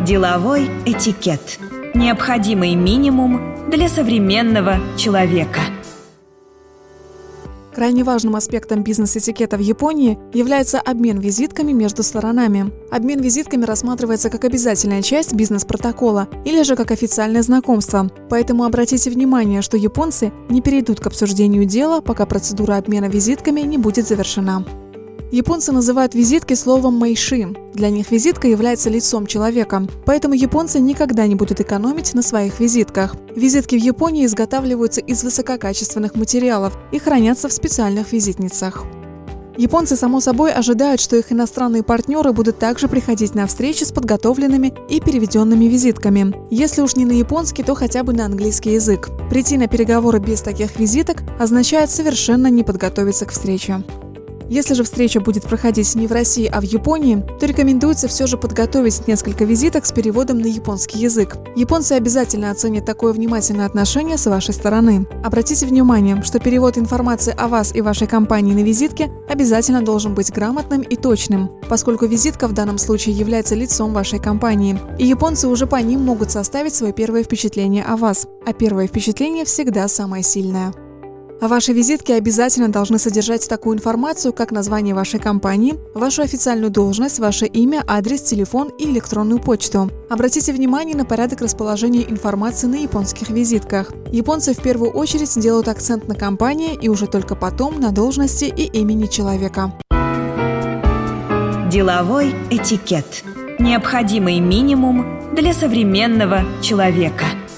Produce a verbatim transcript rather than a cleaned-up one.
Деловой этикет. Необходимый минимум для современного человека. Крайне важным аспектом бизнес-этикета в Японии является обмен визитками между сторонами. Обмен визитками рассматривается как обязательная часть бизнес-протокола или же как официальное знакомство. Поэтому обратите внимание, что японцы не перейдут к обсуждению дела, пока процедура обмена визитками не будет завершена. Японцы называют визитки словом «мэйши». Для них визитка является лицом человека, поэтому японцы никогда не будут экономить на своих визитках. Визитки в Японии изготавливаются из высококачественных материалов и хранятся в специальных визитницах. Японцы, само собой, ожидают, что их иностранные партнеры будут также приходить на встречи с подготовленными и переведенными визитками. Если уж не на японский, то хотя бы на английский язык. Прийти на переговоры без таких визиток означает совершенно не подготовиться к встрече. Если же встреча будет проходить не в России, а в Японии, то рекомендуется все же подготовить несколько визиток с переводом на японский язык. Японцы обязательно оценят такое внимательное отношение с вашей стороны. Обратите внимание, что перевод информации о вас и вашей компании на визитке обязательно должен быть грамотным и точным, поскольку визитка в данном случае является лицом вашей компании, и японцы уже по ним могут составить свое первое впечатление о вас, а первое впечатление всегда самое сильное. А ваши визитки обязательно должны содержать такую информацию, как название вашей компании, вашу официальную должность, ваше имя, адрес, телефон и электронную почту. Обратите внимание на порядок расположения информации на японских визитках. Японцы в первую очередь делают акцент на компании и уже только потом на должности и имени человека. Деловой этикет. Необходимый минимум для современного человека.